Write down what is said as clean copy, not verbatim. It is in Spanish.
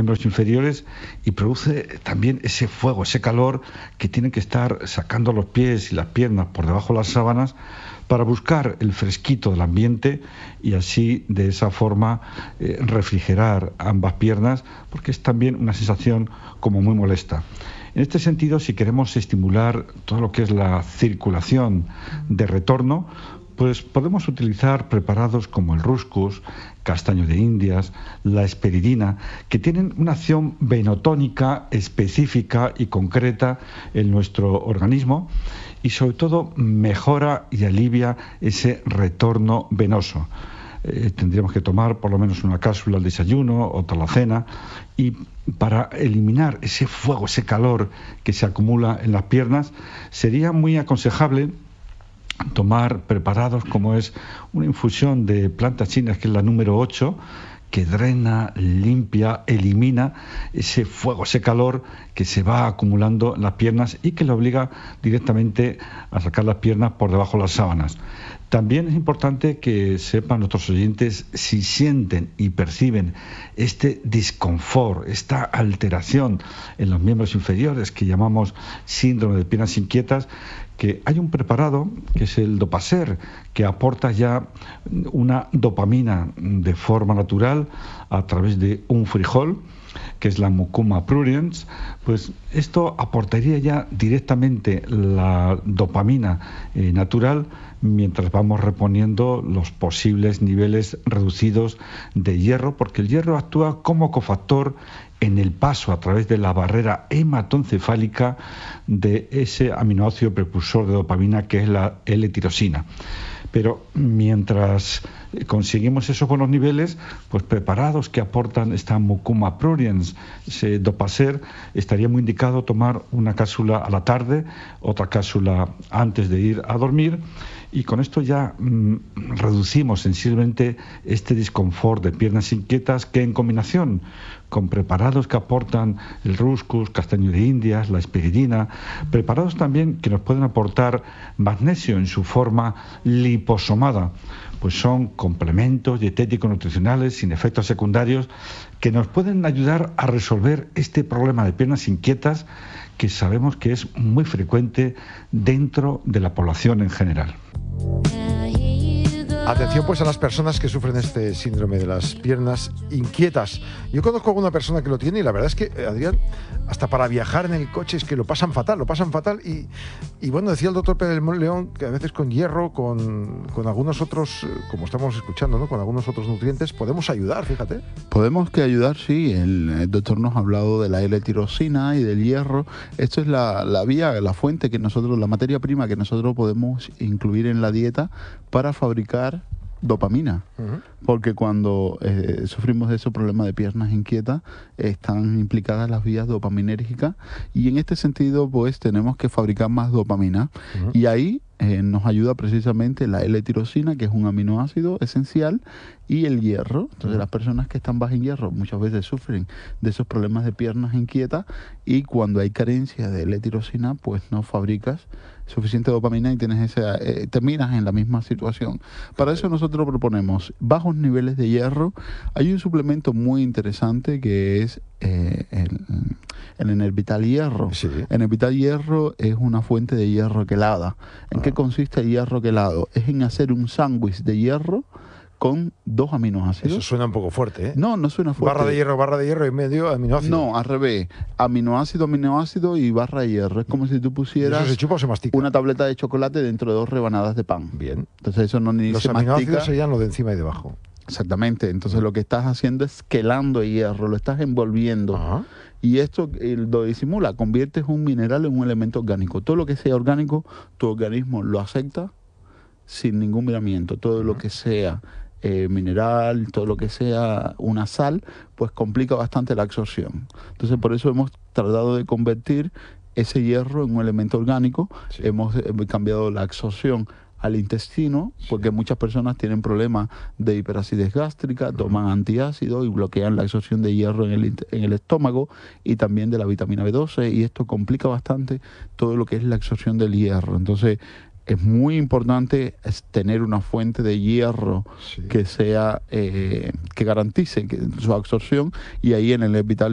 miembros inferiores y produce también ese fuego, ese calor que tienen que estar sacando los pies y las piernas por debajo de las sábanas para buscar el fresquito del ambiente y así de esa forma refrigerar ambas piernas, porque es también una sensación como muy molesta. En este sentido, si queremos estimular todo lo que es la circulación de retorno, pues podemos utilizar preparados como el Ruscus, castaño de Indias, la hesperidina, que tienen una acción venotónica específica y concreta en nuestro organismo y sobre todo mejora y alivia ese retorno venoso. Tendríamos que tomar por lo menos una cápsula al desayuno, otra a la cena, y para eliminar ese fuego, ese calor que se acumula en las piernas, sería muy aconsejable tomar preparados como es una infusión de plantas chinas, que es la número 8, que drena, limpia, elimina ese fuego, ese calor que se va acumulando en las piernas y que le obliga directamente a sacar las piernas por debajo de las sábanas. También es importante que sepan nuestros oyentes si sienten y perciben este disconfort, esta alteración en los miembros inferiores que llamamos síndrome de piernas inquietas, que hay un preparado que es el Dopaser, que aporta ya una dopamina de forma natural a través de un frijol, que es la Mucuma pruriens. Pues esto aportaría ya directamente la dopamina natural mientras vamos reponiendo los posibles niveles reducidos de hierro, porque el hierro actúa como cofactor en el paso a través de la barrera hematoencefálica de ese aminoácido precursor de dopamina que es la L-tirosina. Pero mientras conseguimos esos buenos niveles, pues preparados que aportan esta Mucuma pruriens, ese Dopaser, estaría muy indicado tomar una cápsula a la tarde, otra cápsula antes de ir a dormir, y con esto ya reducimos sensiblemente este disconfort de piernas inquietas que en combinación con preparados que aportan el Ruscus, castaño de Indias, la hesperidina, preparados también que nos pueden aportar magnesio en su forma liposomada, pues son complementos dietéticos nutricionales sin efectos secundarios que nos pueden ayudar a resolver este problema de piernas inquietas que sabemos que es muy frecuente dentro de la población en general. Atención pues a las personas que sufren este síndrome de las piernas inquietas. Yo conozco a una persona que lo tiene y la verdad es que, Adrián, hasta para viajar en el coche es que lo pasan fatal y bueno, decía el doctor Pérez León que a veces con hierro, con algunos otros, como estamos escuchando, ¿no?, con algunos otros nutrientes podemos ayudar, fíjate. Podemos que ayudar, sí. El doctor nos ha hablado de la L-tirosina y del hierro. Esto es la vía, la fuente que nosotros, la materia prima que nosotros podemos incluir en la dieta para fabricar dopamina, porque cuando sufrimos de esos problemas de piernas inquietas están implicadas las vías dopaminérgicas y en este sentido pues tenemos que fabricar más dopamina y ahí nos ayuda precisamente la L-tirosina, que es un aminoácido esencial, y el hierro. Entonces las personas que están bajas en hierro muchas veces sufren de esos problemas de piernas inquietas y cuando hay carencia de L-tirosina pues no fabricas suficiente dopamina y terminas en la misma situación. Para eso nosotros proponemos bajos niveles de hierro. Hay un suplemento muy interesante que es el Enervital Hierro. Sí. Enervital Hierro es una fuente de hierro quelada. ¿En qué consiste el hierro quelado? Es en hacer un sándwich de hierro con 2 aminoácidos. Eso suena un poco fuerte, ¿eh? No no suena fuerte. Barra de hierro y medio aminoácido. No, al revés. Aminoácido y barra de hierro. Es como si tú pusieras... ¿Eso se chupa o se mastica? Una tableta de chocolate dentro de 2 rebanadas de pan. Bien. Entonces eso no ni Los se mastica. Los aminoácidos serían lo de encima y debajo. Exactamente. Entonces lo que estás haciendo es quelando el hierro, lo estás envolviendo. Ajá. Y esto lo disimula, conviertes un mineral en un elemento orgánico. Todo lo que sea orgánico, tu organismo lo acepta sin ningún miramiento. Todo lo que sea mineral, todo lo que sea una sal, pues complica bastante la absorción. Entonces por eso hemos tratado de convertir ese hierro en un elemento orgánico. Sí. Hemos cambiado la absorción al intestino, porque muchas personas tienen problemas de hiperacidez gástrica, toman antiácidos y bloquean la absorción de hierro en el estómago y también de la vitamina B12, y esto complica bastante todo lo que es la absorción del hierro. Entonces es muy importante tener una fuente de hierro que sea que garantice su absorción, y ahí en el Vital